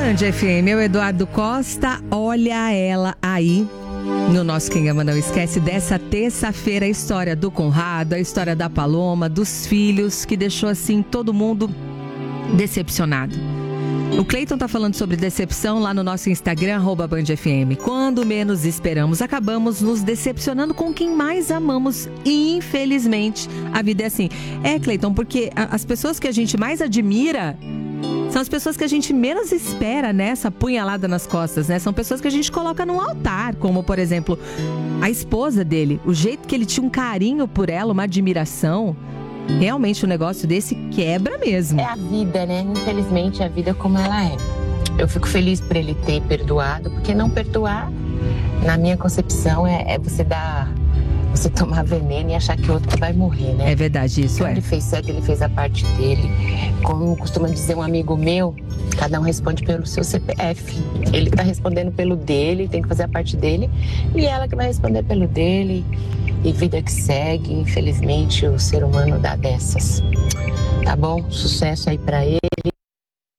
Band FM, eu, Eduardo Costa, olha ela aí. No nosso Quem Ama Não Esquece, dessa terça-feira, a história do Conrado, a história da Paloma, dos filhos, que deixou assim todo mundo decepcionado. O Cleiton tá falando sobre decepção lá no nosso Instagram, @BandFM. Quando menos esperamos, acabamos nos decepcionando com quem mais amamos. E, infelizmente, a vida é assim. Cleiton, porque as pessoas que a gente mais admira são as pessoas que a gente menos espera nessa punhalada nas costas, né? São pessoas que a gente coloca no altar, como, por exemplo, a esposa dele. O jeito que ele tinha um carinho por ela, uma admiração. Realmente um negócio desse quebra mesmo. É a vida, né? Infelizmente, a vida como ela é. Eu fico feliz por ele ter perdoado, porque não perdoar, na minha concepção, é você tomar veneno e achar que o outro vai morrer, né? É verdade, isso então, ele fez certo, ele fez a parte dele. Como costuma dizer um amigo meu, cada um responde pelo seu CPF. Ele tá respondendo pelo dele, tem que fazer a parte dele. E ela que vai responder pelo dele. E vida que segue, infelizmente, o ser humano dá dessas. Tá bom? Sucesso aí pra ele.